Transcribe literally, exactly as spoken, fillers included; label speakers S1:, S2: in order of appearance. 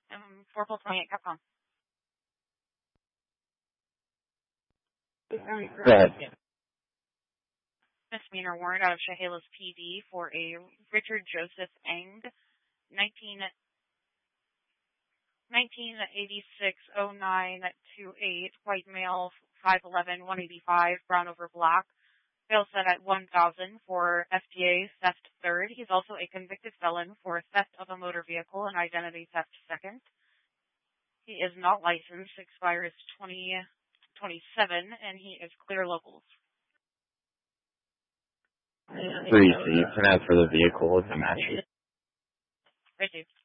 S1: Um, four full twenty-eight, Capcom.
S2: Go ahead.
S1: Misdemeanor warrant out of Chehalis P D for a Richard Joseph Eng, nineteen, nineteen eighty-six oh nine twenty-eight, white male, five eleven, one eighty-five, brown over black. Bail set at one thousand for F D A theft third. He's also a convicted felon for theft of a motor vehicle and identity theft second. He is not licensed, expires twenty twenty-seven, and he is clear locals.
S2: Received, and as for the vehicle, it's a match.
S1: Received.